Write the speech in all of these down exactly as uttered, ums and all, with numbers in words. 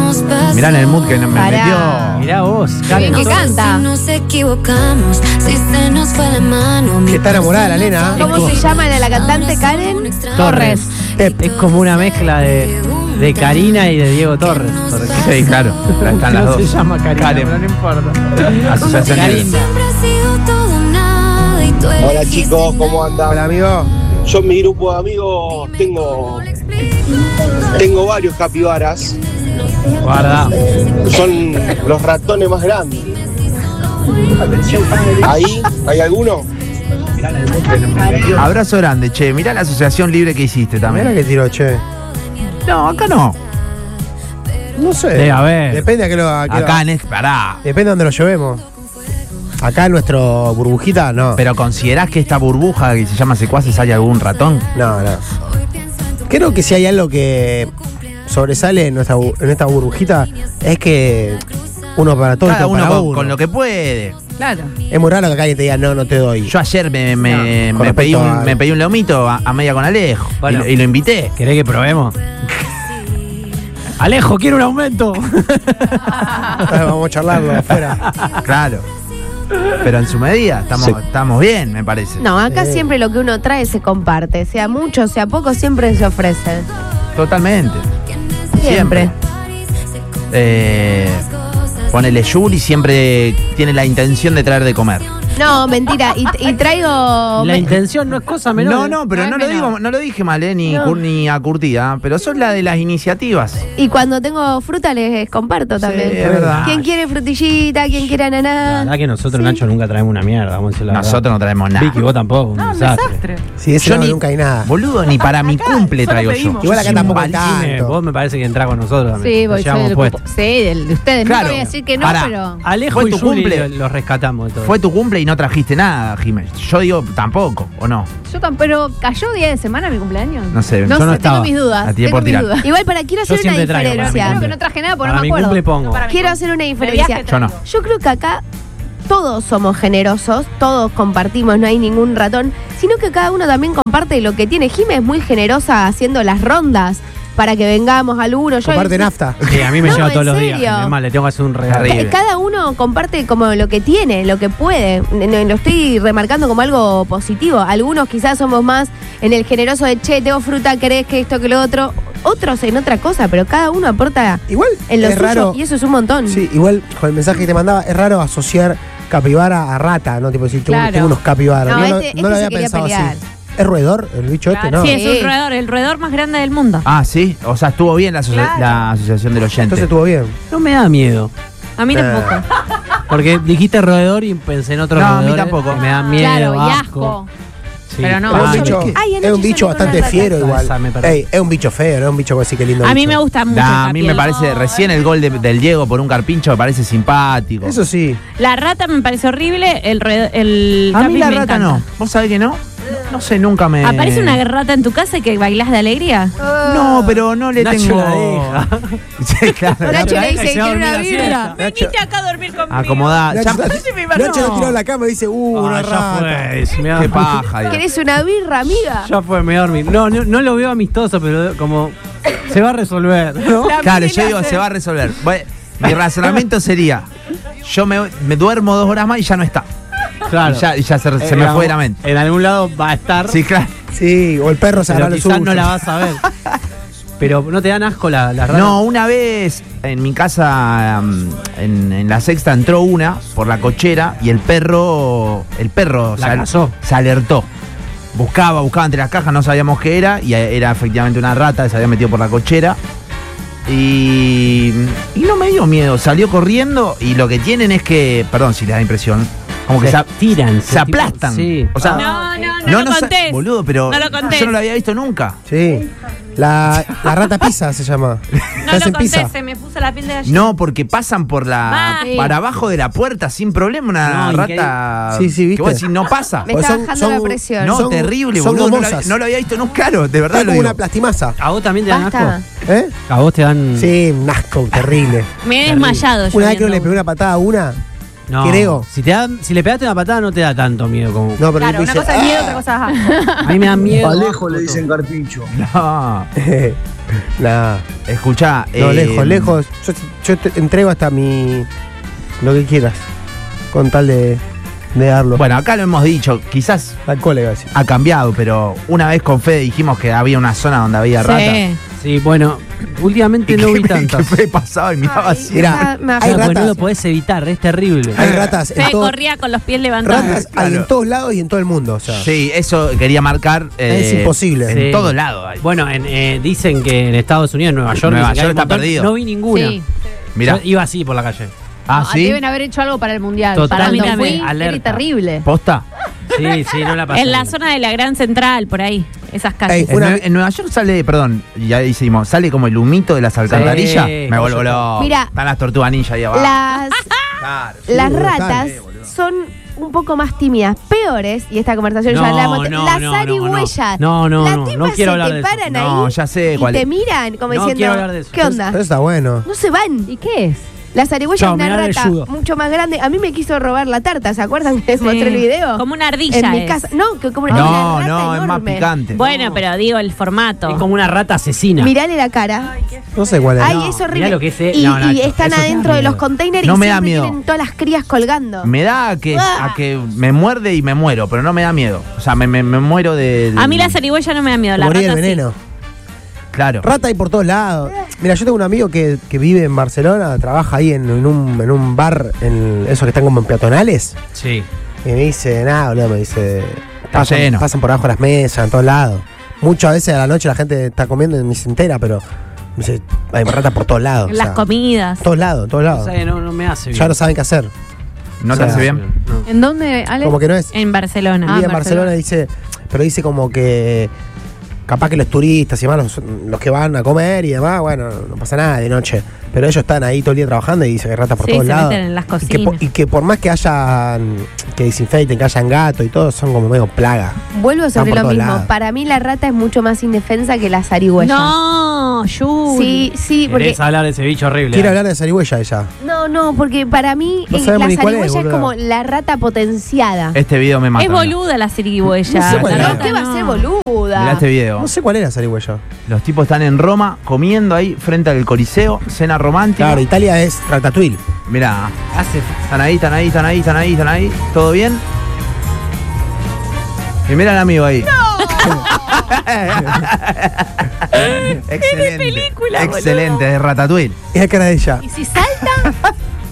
Mirá en el mood que me Pará. metió. Mirá vos, Karen. ¿Qué canta? Si nos equivocamos, si se nos fue la mano. Que está enamorada la nena. ¿Cómo se llama la, la cantante Karen? Torres. Es como una mezcla de, de Karina y de Diego Torres. Sí, claro. Están las no dos. se llama Karina, Karen. pero no importa. Asociación Karina. Libre. Siempre ha sido todo nada y tú Hola elegiste chicos, ¿cómo andan? Hola, amigo. Yo en mi grupo de amigos tengo, tengo varios capibaras. Guarda. Son los ratones más grandes. ¿Ahí? ¿Hay alguno? Abrazo grande, che. Mirá la asociación libre que hiciste Mira también. que tiró, che. No, acá no. No sé. Debe haber. Depende a qué lo. a qué Acá lo- en este. Pará. Depende de dónde lo llevemos. Acá en nuestro burbujita, no. Pero ¿considerás que esta burbuja que se llama secuaces hay algún ratón? No, no. Creo que si hay algo que sobresale en, nuestra, bu- en esta burbujita es que uno para todo y Cada todo uno para con, uno. con lo que puede. Claro. Es muy raro que acá alguien te diga no, no te doy. Yo ayer me, me, No, con me pedí, respecto un, a- me pedí un lomito a, a media con Alejo. Bueno. y, lo, y lo invité. ¿Querés que probemos? Alejo, quiero un aumento. Vamos a charlarlo afuera. Claro. Pero en su medida, estamos, estamos bien, me parece. No, acá Sí. siempre lo que uno trae se comparte. Sea mucho, sea poco, siempre se ofrece. Totalmente. Siempre. Eh, ponele Juli siempre tiene la intención de traer de comer. No, mentira. Y, y traigo. La me- intención no es cosa menor. No, no, pero No no, es lo menor. digo, no lo dije mal, eh, ni, No. cur- ni a curtida, pero sos la de las iniciativas. Y cuando tengo fruta les comparto también. es verdad. ¿Quién quiere frutillita? ¿Quién quiere La ananá? verdad que nosotros, Sí. Nacho, nunca traemos una mierda. Vamos a decir la verdad. Nosotros no traemos nada. Vicky, vos tampoco. Un desastre. Si ese Yo no, ni- nunca hay nada. Boludo, ni para mi cumple traigo yo. Igual acá Soy un tampoco val- está. Jimé, vos me parece que entrás con nosotros también. Sí, Nos voy soy llevamos del puesto. grupo. Sí, del de ustedes. Claro. No voy a decir que no, Pará. pero. Alejo Fue y tu Juli cumple. los rescatamos de todo. Fue tu cumple y no trajiste nada, Jiménez. Yo digo tampoco, ¿o no? Yo tampoco, pero cayó día de semana mi cumpleaños. No sé. No Yo no sé, estaba. tengo mis dudas. A ti tengo por mis tirar. dudas. Igual para quiero Yo hacer una siempre traigo para mi diferencia. Creo que cumple. no traje nada porque Para no me mi acuerdo. cumple pongo. Para mi Quiero cumple. hacer una De diferencia. viaje Yo no. traigo. Yo creo que acá todos somos generosos, todos compartimos, no hay ningún ratón, sino que cada uno también comparte lo que tiene. Jimé es muy generosa haciendo las rondas para que vengamos al uno. Yo Comparte nafta. Sí, a mí me No, lleva en todos los días. serio. Además, le tengo que hacer un regalo. Terrible. Ca- Cada uno comparte como lo que tiene, lo que puede. No- no- Lo estoy remarcando como algo positivo. Algunos quizás somos más en el generoso de, che, tengo fruta, querés que esto, que lo otro. Otros en otra cosa, pero cada uno aporta Igual en lo es suyo raro. y eso es un montón. Sí, igual con el mensaje que te mandaba, es raro asociar capibara a rata, ¿no? Tipo decir, tengo, Claro. tengo unos capibaras. No, No, lo- este- no lo este se había quería pensado pelear. así. ¿Es roedor el bicho este? No. Sí, es Sí. un roedor, el roedor más grande del mundo. Ah, sí. O sea, estuvo bien la, asocia- Claro. la asociación del oyente. Entonces estuvo bien. No me da miedo. A mí Eh. tampoco. Porque dijiste roedor y pensé en otro No, a mí roedor. tampoco. Me da miedo, Claro, y asco. asco. Sí. Pero no. Es un Ay, bicho, ¿qué? Ay, anoche es un bicho salí con bastante una rata. fiero igual. Esa me perdí. Ey, es un bicho feo, no es un bicho así que lindo. A mí bicho. me gusta mucho. Da, el a mí me capiel. parece, recién el gol de- del Diego por un carpincho me parece simpático. Eso sí. La rata me parece horrible, el, roedor- el a mí capiz la me rata encanta. no. ¿Vos sabés que no? No sé, nunca me... ¿Aparece una rata en tu casa y que bailás de alegría? No, pero no le Nacho tengo... la deja. Sí, claro. Nacho le La dice, deja y se quiero va a una dormir la birra. siesta. Venite acá a dormir conmigo. Acomodá. Nacho, Ya- Nacho, Nacho lo tiró a la cama y dice, uh, Ah, una ya rata. fue. si me da- Qué paja. Dios. ¿Querés una birra, amiga? Ya fue, me voy a dormir. No, no, no lo veo amistoso, pero como se va a resolver, ¿no? Claro, yo digo, se va a resolver. Bueno, mi razonamiento sería, yo me, me duermo dos horas más y ya no está. Claro. Y ya, y ya se, se Eh, me digamos, fue de la mente. En algún lado va a estar, Sí, claro. Sí, o el perro se pero agarra el quizás suyo. no la vas a ver. Pero ¿no te dan asco la- las ratas? No, una vez en mi casa, um, en, en la sexta, entró una por la cochera y el perro, el perro La se, al- cazó. se alertó. Buscaba, buscaba entre las cajas, no sabíamos qué era, y era efectivamente una rata que se había metido por la cochera. Y, y no me dio miedo, salió corriendo y lo que tienen es que, perdón si les da impresión, como que Se se, tiran. se aplastan. Sí. O sea, No, no, no, lo sa- contés. boludo, pero No lo contés. yo no lo había visto nunca. Sí. La, la rata pisa se llama. No Se lo hacen conté, pizza. se me puso la piel de gallina. No, porque pasan por la Va. para abajo de la puerta sin problema una No, rata. Sí, sí, que ¿viste? vos decís, no pasa. Me Pues está son- bajando son- la presión. No, son- terrible, son boludo. No lo, gomosas. no lo había visto nunca. Claro, de verdad Es lo como digo. una plastimasa. ¿A vos también te dan Basta. asco? ¿Eh? ¿A vos te dan...? Sí, un asco terrible. Me he desmayado. yo Una vez que viendo le pegué una patada a una. No. Creo. Si, te dan, si le pegaste una patada no te da tanto miedo como... No, pero Claro, le una dice, cosa es miedo, "Ah". otra cosa es asco. A mí me da miedo. Alejo asco, le dicen todo. carpincho. No. Nada. Escuchá. No, eh, lejos, lejos. Yo, yo te entrego hasta mi. Lo que quieras. Con tal de, de darlo. Bueno, acá lo hemos dicho, quizás Al cole, iba a decir. ha cambiado, pero una vez con Fede dijimos que había una zona donde había ratas. Sí. Sí, bueno, últimamente no vi que tantas. Fede pasaba y miraba Ay, así. Mira, esa me hay Claro, porque ratas. no lo podés evitar, es terrible. Hay ratas en, Fede todo- corría con los pies levantados. ratas hay en todos lados y en todo el mundo. O sea, Sí, eso quería marcar. eh, Es imposible. En Sí. todos lados hay. Bueno, en, eh, dicen que en Estados Unidos, en Nueva York, Nueva dicen que hay York un está montón. perdido. No vi ninguna. Sí. Mirá. Yo iba así por la calle. Ah, No, ¿sí? Deben haber hecho algo para el mundial. Totalmente Para cuando fui, alerta. era terrible. ¿Posta? Sí, sí, no la pasé. En la zona de la Gran Central, por ahí. Esas Ey, calles. En, Una- Nue- en Nueva York sale, perdón, ya hicimos, sale como el humito de las alcantarillas. Me ¿cómo vuelvo se- loco. Mira. Están las tortugas ninja ahí abajo. Las, Claro, sí. las brutal. ratas Sí, boludo. son un poco más tímidas, peores, y esta conversación ya No, hablamos. no, las no, no, zarigüeyas. no. No, no, Las no, no tipas quiero se hablar te de eso. paran No, ahí ya sé y cuál te es. miran como No diciendo, quiero hablar de eso. ¿qué onda? Eso está bueno. No se van. ¿Y qué es? La zarigüeya Chao, es una me dan el rata judo. mucho más grande. A mí me quiso robar la tarta, ¿se acuerdan que les Sí. mostré el video? Como una ardilla En mi es. casa. No, que como una, No, una rata no, es más enorme. picante. Bueno, pero digo el formato. Es como una rata asesina. Mirale la cara. No sé cuál es. Ay, no, es horrible. mirá lo que es, eh. y, No, y Nacho, están eso da adentro de miedo. los containers No y me da siempre miedo. tienen todas las crías colgando. Me da a que, Ah. a que me muerde y me muero, pero no me da miedo. O sea, me, me, me muero de, de- A mí la zarigüeya no me da miedo, la Morí rata el sí. veneno. Claro. Rata hay por todos lados. Mira, yo tengo un amigo que, que vive en Barcelona, trabaja ahí en, en un, en un bar, en esos que están como en peatonales. Sí. Y me dice, nada, boludo, me dice. Está Pasan, lleno. pasan por abajo de las mesas, en todos lados. Muchas veces a la noche la gente está comiendo y ni se entera, pero me dice, hay ratas por todos lados. En o las sea, comidas. en todos lados, en todos No, lados. sé, no, no me hace bien. Ya no saben qué hacer. ¿No o te sea, hace bien? No. ¿En dónde, Ale? Como que no es. En Barcelona. Ah, Vive en Barcelona. Barcelona, dice, pero dice como que capaz que los turistas y demás, los, los que van a comer y demás, bueno, no pasa nada de noche. Pero ellos están ahí todo el día trabajando y dice que hay ratas por Sí, todos se lados. meten en las Y que, por, cocinas. y que por más que hayan, que desinfecten, que hayan gatos y todo, son como medio plaga. Vuelvo Están sobre por lo todos mismo. lados. Para mí la rata es mucho más indefensa que la zarigüeya. No, Juli. Sí, sí, porque... Querés hablar de ese bicho horrible. Quiere ¿eh? hablar de zarigüeya ella. No, no, porque para mí No eh, sabemos la ni cuál es, zarigüeya es, boluda. como la rata potenciada. Este video me mata. Es boluda la zarigüeya. No sé cuál La es. No, rata ¿qué va a no. ser boluda? Mirá este video. No sé cuál era zarigüeya. Los tipos están en Roma comiendo ahí frente al Coliseo, cena romántica. Claro, Italia es Ratatouille. Mirá, Hace. están ahí, están ahí, están ahí, están ahí, están ahí. ¿Todo bien? Y mira al amigo ahí. Excelente. película, Excelente, boludo. de Ratatouille. Es la cara de ella. ¿Y si salta?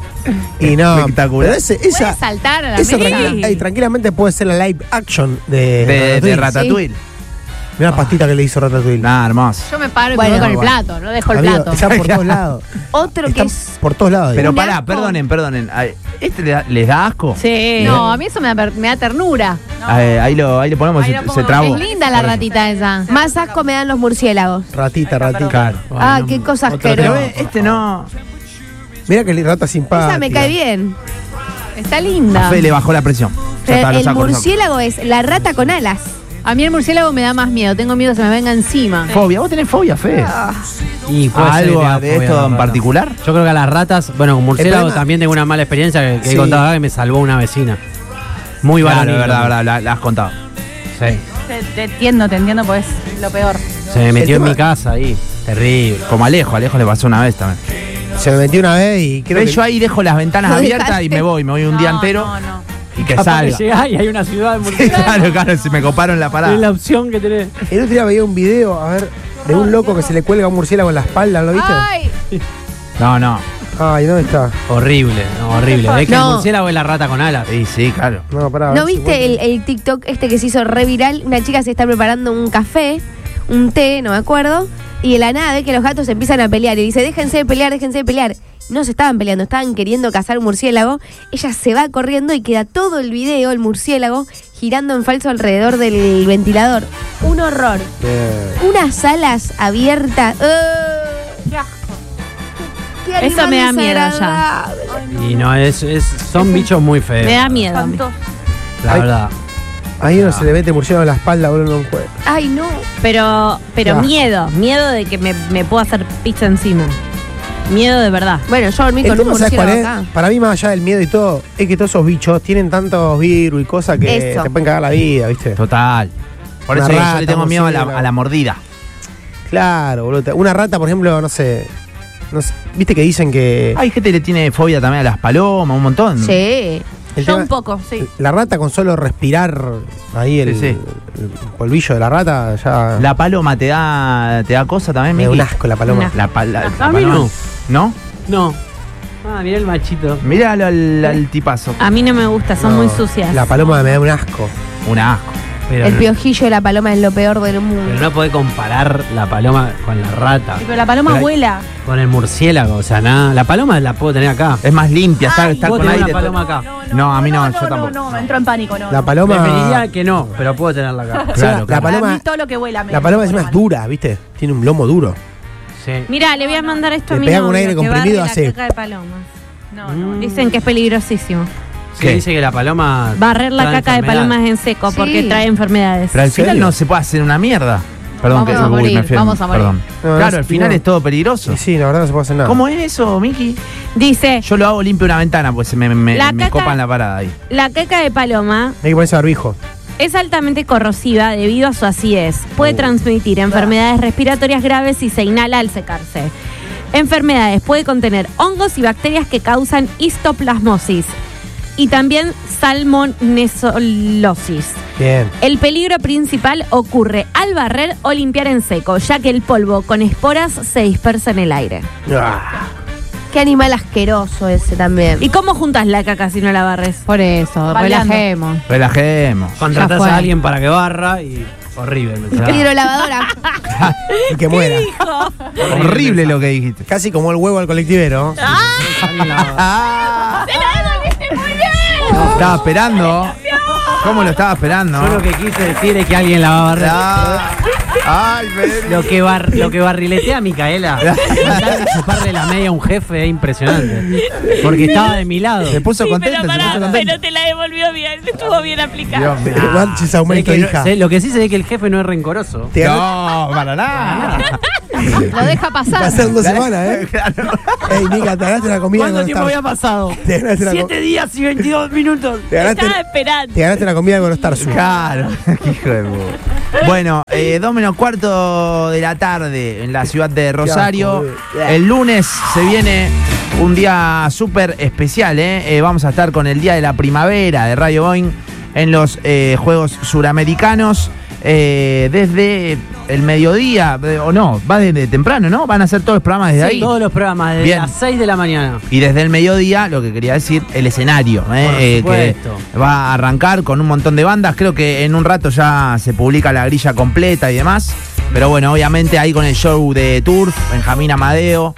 Y no, Espectacular. pero ese, ¿Puede esa, saltar a la eso mesa? tranquila- ey, tranquilamente puede ser la live action de, De, de Ratatouille. Mira la pastita que le hizo Ratatouille. Nada, hermoso. Yo me paro y Bueno, me voy con el bueno. plato, no dejo el Amigo, plato. está por todos lados. Otro que Está es... por todos lados. Pero Un pará, asco. perdonen, perdonen. Ay, ¿Este le da- les da asco? Sí. No, a mí eso me da, me da ternura. Ay, ahí, lo, ahí le ponemos Ahí ese, lo pongo. ese trabo. Es linda la ratita esa. Más asco me dan los murciélagos. Ratita, ratita. Claro. Ah, Bueno, qué cosa otro Pero asquerosa. eh, este no. Mira que rata simpática. Esa me cae bien. Está A linda. Fe le bajó la presión. Ya está, lo El saco, lo saco. murciélago es la rata con alas. A mí el murciélago me da más miedo. Tengo miedo que se me venga encima. Fobia, vos tenés fobia, Fe. Y puede ser ¿Algo que tenga de fobia esto a la en rata. particular? Yo creo que a las ratas, bueno, con murciélago problema- también tengo una mala experiencia que, que Sí. he contado acá que me salvó una vecina. Muy Claro, varonil. verdad, verdad, la, la has contado. Sí. Te, te entiendo, te entiendo, pues es lo peor. Se me metió El en mi tema- casa ahí. Terrible. Como Alejo, Alejo le pasó una vez también. Se me metió una vez y creo Ve, que yo ahí dejo las ventanas Lo abiertas dejaste. y me voy, me voy un día No, entero No, no. y que Capaz salga. que llegás y hay una ciudad de Sí, murciélagos. claro, claro, se me coparon la parada. Es la opción que tenés. el otro día veía un video, a ver, de un loco que se le cuelga un murciélago en la espalda, ¿lo viste? Ay, No, no. Ay, ¿dónde está? Horrible, no, horrible. Es que No. el murciélago es la rata con alas. Sí, sí, claro. No, pará. a ¿No ver si viste el, encuentro. el TikTok este que se hizo re viral? Una chica se está preparando un café, un té, no me acuerdo, y de la nada ve que los gatos empiezan a pelear y dice, déjense de pelear, déjense de pelear. No se estaban peleando, estaban queriendo cazar un murciélago. Ella se va corriendo y queda todo el video, el murciélago, girando en falso alrededor del ventilador. Un horror. Bien. Unas alas abiertas. ¡Ugh! ¡Qué asco! ¡Qué Eso me da animal miedo ya. desagradable! Y no, es, es, son bichos muy feos. Me da miedo. a mí. La Ay. verdad. Ahí uno se le mete murciélago en la espalda, boludo, no encuentro. Ay, no. Pero, pero Ah. miedo. Miedo de que me, me pueda hacer pizza encima. Miedo de verdad. Bueno, yo dormí El con un tema, ¿sabes cuál murciélago es? acá. Para mí, más allá del miedo y todo, es que todos esos bichos tienen tantos virus y cosas que Eso. te pueden cagar la vida, ¿viste? Total. Por Una eso yo rata, le tengo miedo a la, murciélago. a la mordida. Claro, boludo. Una rata, por ejemplo, no sé. No sé, viste que dicen que. Hay gente que le tiene fobia también a las palomas, un montón. Sí. el Yo tema- un poco, sí. La rata con solo respirar ahí el, Sí, sí. el polvillo de la rata ya. La paloma te da, te da cosa también, me da Miki. un asco la paloma. Una- La, pa- la- la A mí paloma. no. ¿No? No. Ah, mirá el machito. Míralo al, al tipazo. A mí no me gusta, son No, muy sucias. La paloma me da un asco. Un asco. Pero, El no, piojillo de la paloma es lo peor del mundo. pero no podés comparar la paloma con la rata, Pero la paloma Pero hay- vuela. con el murciélago. O sea, nada. La paloma la puedo tener acá. Es más limpia, está, está ¿Puedo con tener aire. una paloma acá? No, a mí no, yo no, tampoco. No, no, me entró en pánico, no. La no. paloma. Preferiría que no, pero puedo tenerla acá. O sea, Claro, la claro. A paloma. mí todo lo que vuela me La paloma me encima pone es dura, ¿viste? Tiene un lomo duro. Sí. Mira, le voy a mandar esto a Le mi pega con novio, aire que comprimido, barre hace- la caca de paloma. mal. No, no. Dicen que es peligrosísimo. Sí, ¿Qué? dice que la paloma. Barrer la trae caca de enfermedad. palomas en seco Sí. porque trae enfermedades. Pero al ¿En serio? final no se puede hacer una mierda. Perdón, Vamos que a uy, morir, me fui- vamos a morir. Perdón. No, claro, no, al final no. es todo peligroso. Y sí, la verdad no se puede hacer nada. ¿Cómo es eso, Miki? Dice, Yo lo hago limpio una ventana, pues se me, me, La me caca- copan la parada ahí. la caca de paloma Hay que ponerse barbijo. es altamente corrosiva debido a su acidez. Puede transmitir enfermedades respiratorias graves si se inhala al secarse. Enfermedades, puede contener hongos y bacterias que causan histoplasmosis y también salmonellosis. Bien. El peligro principal ocurre al barrer o limpiar en seco, ya que el polvo con esporas se dispersa en el aire. Ah, Qué animal asqueroso ese también. ¿Y cómo juntas la caca si no la barres? Por eso, Bailando. relajemos. Relajemos. Contratás Ya fue. a alguien para que barra y. Horrible. me Claro. Hidrolavadora. y que muera. Horrible lo que dijiste. Casi como el huevo al colectivero. Ah. Lo estaba esperando. ¿Cómo lo estaba esperando? Yo lo que quise decir es que alguien la va a barrer. Ah. Ay, Mary. Lo que, bar, lo que barriletea a Micaela. Tratar de chuparle la media a un jefe es impresionante. Porque estaba de mi lado. Se puso contento, se puso contento. te la devolvió bien, estuvo bien aplicado. Dios mío. Manches Sé aumento, que no- hija. sé- lo que sí se ve que el jefe no es rencoroso. Te No, para nada. Lo deja pasar. pasaron dos semanas, ¿eh? Claro. Ey, Mica, te ganaste una comida ¿Cuánto con tiempo los había Tarsus. pasado? Te ganaste una, co- Siete días y veintidós minutos. te ganaste, esperando. te ganaste una comida con los Tarsus. Claro, hijo de puta. Bueno, eh, dos menos cuarto de la tarde en la ciudad de Rosario. asco, El lunes se viene un día súper especial, ¿eh? Eh, Vamos a estar con el Día de la Primavera de Radio Boeing en los eh, Juegos Suramericanos. eh, desde el mediodía, eh, o no, va desde temprano, ¿no? Van a hacer todos los programas desde Sí, ahí. todos los programas, desde Bien. las seis de la mañana. Y desde el mediodía, lo que quería decir, el escenario, ¿eh? Por Eh, supuesto. que va a arrancar con un montón de bandas. Creo que en un rato ya se publica la grilla completa y demás. Pero bueno, obviamente ahí con el show de Turf, Benjamín Amadeo,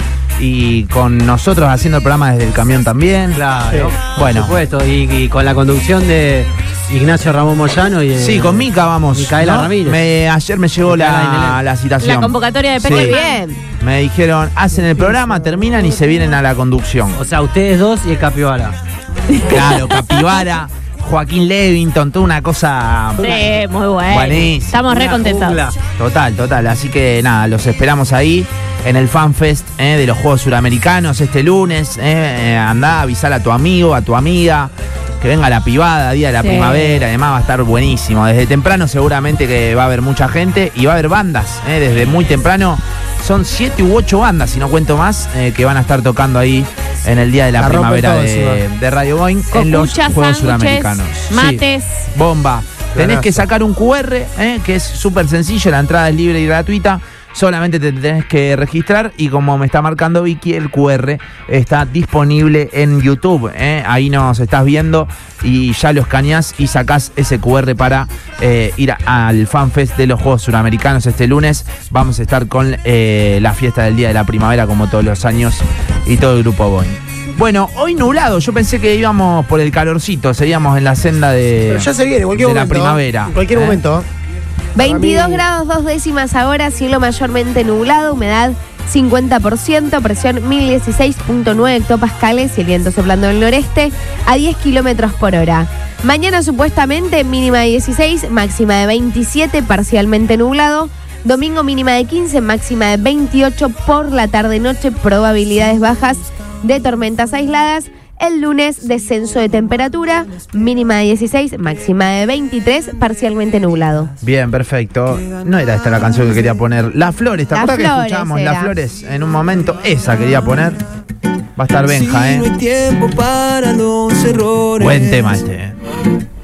y con nosotros haciendo el programa desde el camión también. Claro. Bueno. Por supuesto. Y, y con la conducción de Ignacio Ramón Moyano y de- Sí, con Mica vamos. Micaela ¿no? Ramírez. Me- ayer me llegó Micaela la, Inelén. la citación. La convocatoria de Sí. Muy Peque. bien. Me dijeron, hacen el programa, terminan y se vienen a la conducción. O sea, ustedes dos y el Capibara. Claro, Capibara, Joaquín Levington, toda una cosa. Sí, muy bueno. Buenísimo. Estamos re Una contentos. jungla. Total, total. Así que nada, los esperamos ahí en el FanFest eh, de los Juegos Suramericanos este lunes. Eh, eh, andá, avisar a tu amigo, a tu amiga, que venga la pibada, día de la Sí. primavera. Además va a estar buenísimo. Desde temprano seguramente que va a haber mucha gente y va a haber bandas. Eh, desde muy temprano son siete u ocho bandas, si no cuento más, eh, que van a estar tocando ahí en el día de la, La rompen primavera todo de, encima. de Radio Boeing en los Cocuchas, Juegos sándwiches, Suramericanos. Sí. mates. Bomba. Tenés Planazo. que sacar un cu erre, eh, que es súper sencillo, la entrada es libre y gratuita. Solamente te tenés que registrar y como me está marcando Vicky, el cu erre está disponible en YouTube. eh. Ahí nos estás viendo y ya lo escaneás y sacás ese cu erre para eh, ir a- al FanFest de los Juegos Suramericanos este lunes. Vamos a estar con eh, la fiesta del Día de la Primavera como todos los años y todo el grupo Boeing. Bueno, hoy nublado, yo pensé que íbamos por el calorcito, seguíamos en la senda de, Pero ya se viene, en cualquier de la momento. primavera. En cualquier ¿eh? momento. veintidós Para mí- grados dos décimas ahora, cielo mayormente nublado, humedad cincuenta por ciento, presión mil dieciséis punto nueve hectopascales y el viento soplando del noreste a diez kilómetros por hora. Mañana supuestamente mínima de dieciséis, máxima de veintisiete, parcialmente nublado. Domingo mínima de quince, máxima de veintiocho, por la tarde-noche probabilidades bajas de tormentas aisladas. El lunes, descenso de temperatura, mínima de dieciséis, máxima de veintitrés, parcialmente nublado. Bien, perfecto. No era esta la canción que quería poner. Las Flores, ¿te Las acuerdas que Flores escuchábamos era. Las Flores en un momento? Esa quería poner. Va a estar Benja, ¿eh? No hay tiempo para los errores. Buen tema este.